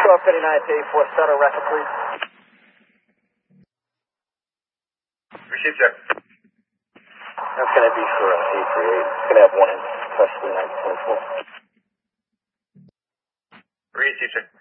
59 to 84, start a record, please. Receive, sir. That's going to be for 838. It's going to have one in, plus 59 to 24. Receive, sir.